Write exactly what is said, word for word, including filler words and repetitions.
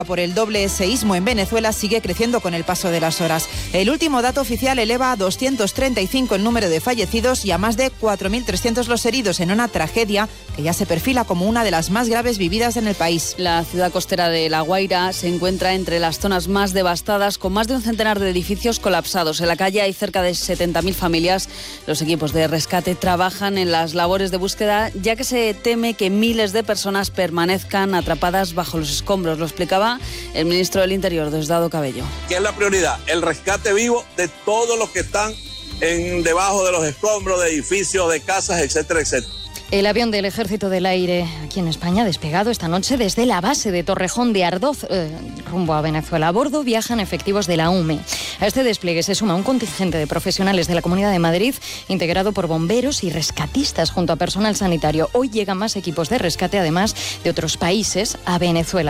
por el doble seísmo en Venezuela sigue creciendo con el paso de las horas. El último dato oficial eleva a doscientos treinta y cinco el número de fallecidos y a más de cuatro mil trescientos los heridos en una tragedia que ya se perfila como una de las más graves vividas en el país. La ciudad costera de La Guaira se encuentra entre las zonas más devastadas, con más de un centenar de edificios colapsados. En la calle hay cerca de setenta mil familias. Los equipos de rescate trabajan en las labores de búsqueda, ya que se teme que miles de personas permanezcan atrapadas bajo los escombros. Lo explicaba el ministro del Interior, Diosdado Cabello. ¿Qué es la prioridad? El rescate vivo de todos los que están en debajo de los escombros de edificios, de casas, etcétera, etcétera. El avión del Ejército del Aire aquí en España ha despegado esta noche desde la base de Torrejón de Ardoz eh, rumbo a Venezuela. A bordo viajan efectivos de la U M E. A este despliegue se suma un contingente de profesionales de la Comunidad de Madrid integrado por bomberos y rescatistas junto a personal sanitario. Hoy llegan más equipos de rescate, además de otros países, a Venezuela.